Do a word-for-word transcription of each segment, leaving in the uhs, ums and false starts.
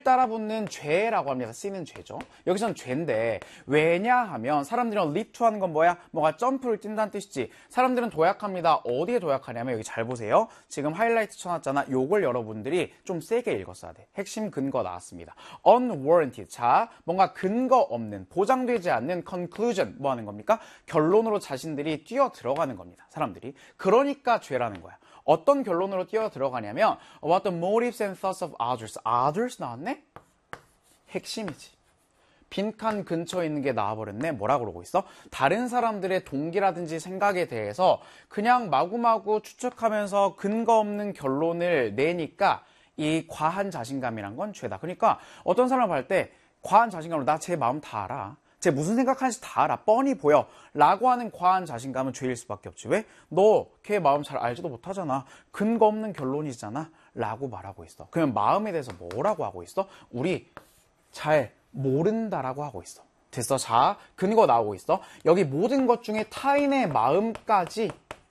따라붙는 죄라고 합니다. 쓰이는 죄죠. 여기서는 죄인데 왜냐하면 사람들은 leap to 하는 건 뭐야? 뭐가 점프를 뛴다는 뜻이지. 사람들은 도약합니다. 어디에 도약하냐면 여기 잘 보세요. 지금 하이라이트 쳐놨잖아. 요걸 여러분들이 좀 세게 읽었어야 돼. 핵심 근거 나왔습니다. unwarranted. 자, 뭔가 근거 없는, 보장되지 않는 conclusion. 뭐 하는 겁니까? 결론으로 자신들이 뛰어 들어가는 겁니다. 사람들이. 그러니까 죄라는 거야. 어떤 결론으로 뛰어 들어가냐면 about the motives and thoughts of others. others 나왔네? 핵심이지. 빈칸 근처에 있는 게 나와버렸네. 뭐라고 그러고 있어? 다른 사람들의 동기라든지 생각에 대해서 그냥 마구마구 추측하면서 근거 없는 결론을 내니까 이 과한 자신감이란 건 죄다. 그러니까 어떤 사람을 할 때 과한 자신감으로 나 제 마음 다 알아. 쟤 무슨 생각하는지 다 알아. 뻔히 보여. 라고 하는 과한 자신감은 죄일 수밖에 없지. 왜? 너 걔 마음 잘 알지도 못하잖아. 근거 없는 결론이잖아. 라고 말하고 있어. 그러면 마음에 대해서 뭐라고 하고 있어? 우리 잘 모른다라고 하고 있어. 됐어? 자, 근거 나오고 있어. 여기 모든 것 중에 타인의 마음까지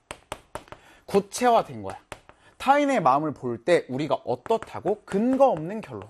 구체화된 거야. 타인의 마음을 볼 때 우리가 어떻다고? 근거 없는 결론.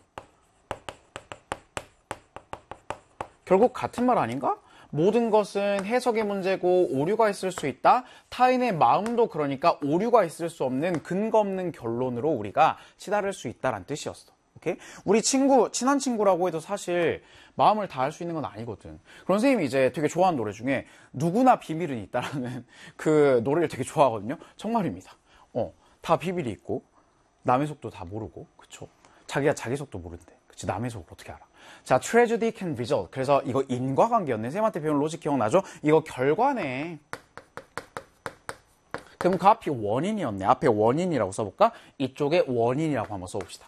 결국 같은 말 아닌가? 모든 것은 해석의 문제고 오류가 있을 수 있다. 타인의 마음도 그러니까 오류가 있을 수 없는 근거 없는 결론으로 우리가 치달을 수 있다라는 뜻이었어. 오케이? 우리 친구, 친한 친구라고 해도 사실 마음을 다 할 수 있는 건 아니거든. 그런 선생님이 이제 되게 좋아하는 노래 중에 누구나 비밀은 있다라는 그 노래를 되게 좋아하거든요. 정말입니다. 어, 다 비밀이 있고 남의 속도 다 모르고, 그쵸? 자기가 자기 속도 모른대. 그치? 남의 속을 어떻게 알아? 자, tragedy can result. 그래서 이거 인과관계였네. 쌤한테 배운 로직 기억나죠? 이거 결과네. 그럼 그 앞이 원인이었네. 앞에 원인이라고 써볼까? 이쪽에 원인이라고 한번 써봅시다.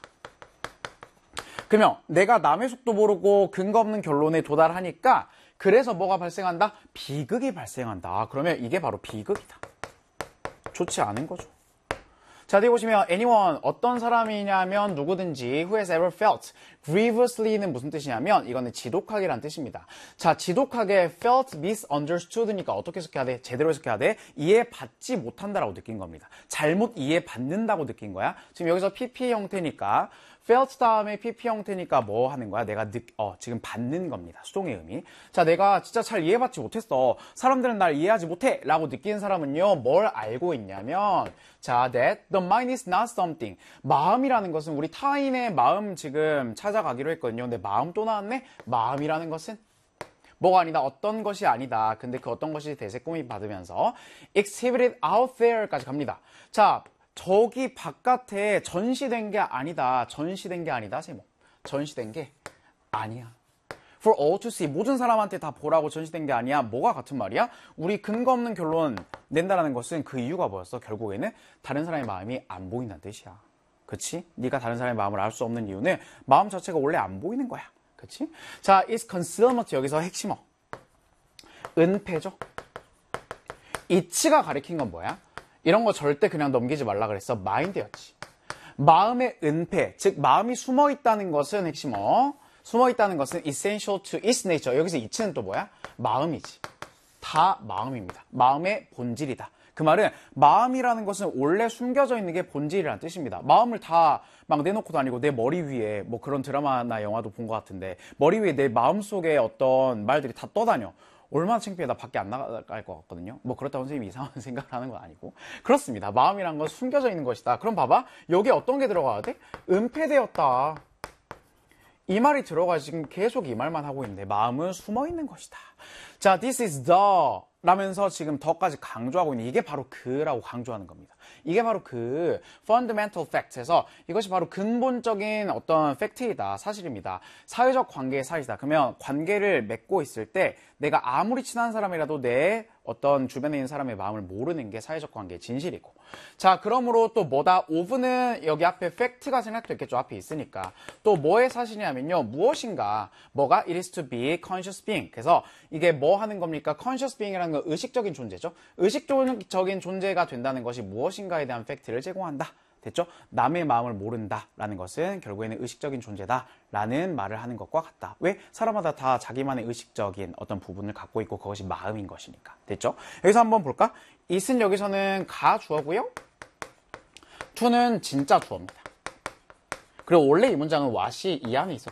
그러면 내가 남의 속도 모르고 근거 없는 결론에 도달하니까 그래서 뭐가 발생한다? 비극이 발생한다. 그러면 이게 바로 비극이다. 좋지 않은 거죠. 자, 뒤에 보시면 anyone, 어떤 사람이냐면 누구든지 who has ever felt grievously는 무슨 뜻이냐면 이거는 지독하게란 뜻입니다. 자, 지독하게 felt misunderstood니까 어떻게 해석해야 돼? 제대로 해석해야 돼? 이해받지 못한다라고 느낀 겁니다. 잘못 이해받는다고 느낀 거야. 지금 여기서 피피 형태니까 felt 다음에 피피 형태니까 뭐 하는 거야? 내가 느, 어, 지금 받는 겁니다. 수동의 의미. 자, 내가 진짜 잘 이해받지 못했어. 사람들은 날 이해하지 못해. 라고 느끼는 사람은요, 뭘 알고 있냐면, 자, that the mind is not something. 마음이라는 것은 우리 타인의 마음 지금 찾아가기로 했거든요. 근데 마음 또 나왔네? 마음이라는 것은 뭐가 아니다. 어떤 것이 아니다. 근데 그 어떤 것이 대세 꾸미 받으면서 exhibited out there까지 갑니다. 자, 저기 바깥에 전시된 게 아니다. 전시된 게 아니다. 세모. 전시된 게 아니야. For all to see. 모든 사람한테 다 보라고 전시된 게 아니야. 뭐가 같은 말이야? 우리 근거 없는 결론 낸다라는 것은 그 이유가 뭐였어? 결국에는 다른 사람의 마음이 안 보인다는 뜻이야. 그치? 네가 다른 사람의 마음을 알 수 없는 이유는 마음 자체가 원래 안 보이는 거야. 그치? 자, is concealment. 여기서 핵심어. 은폐죠? 이치가 가리킨 건 뭐야? 이런 거 절대 그냥 넘기지 말라 그랬어. 마인드였지. 마음의 은폐, 즉 마음이 숨어 있다는 것은 핵심어. 숨어 있다는 것은 essential to its nature. 여기서 이치는 또 뭐야? 마음이지. 다 마음입니다. 마음의 본질이다. 그 말은 마음이라는 것은 원래 숨겨져 있는 게 본질이라는 뜻입니다. 마음을 다 막 내놓고 다니고 내 머리 위에 뭐 그런 드라마나 영화도 본 것 같은데 머리 위에 내 마음속에 어떤 말들이 다 떠다녀. 얼마나 창피해. 나 밖에 안 나갈 것 같거든요. 뭐 그렇다고 선생님이 이상한 생각을 하는 건 아니고 그렇습니다. 마음이란 건 숨겨져 있는 것이다. 그럼 봐봐. 여기에 어떤 게 들어가야 돼? 은폐되었다. 이 말이 들어가 지금 계속 이 말만 하고 있는데 마음은 숨어 있는 것이다. 자, this is the 라면서 지금 더까지 강조하고 있는 이게 바로 그라고 강조하는 겁니다. 이게 바로 그 fundamental fact에서 이것이 바로 근본적인 어떤 팩트이다. 사실입니다. 사회적 관계의 사실이다. 그러면 관계를 맺고 있을 때 내가 아무리 친한 사람이라도 내 어떤 주변에 있는 사람의 마음을 모르는 게 사회적 관계의 진실이고. 자, 그러므로 또 뭐다? 오브는 여기 앞에 팩트가 생략됐겠죠. 앞에 있으니까. 또 뭐의 사실이냐면요. 무엇인가. 뭐가? It is to be conscious being. 그래서 이게 뭐 하는 겁니까? conscious being이라는 건 의식적인 존재죠. 의식적인 존재가 된다는 것이 무엇인가에 대한 팩트를 제공한다. 됐죠? 남의 마음을 모른다라는 것은 결국에는 의식적인 존재다라는 말을 하는 것과 같다. 왜? 사람마다 다 자기만의 의식적인 어떤 부분을 갖고 있고 그것이 마음인 것이니까. 됐죠? 여기서 한번 볼까? it은 여기서는 가 주어고요. to는 진짜 주어입니다. 그리고 원래 이 문장은 what이 이 안에 있었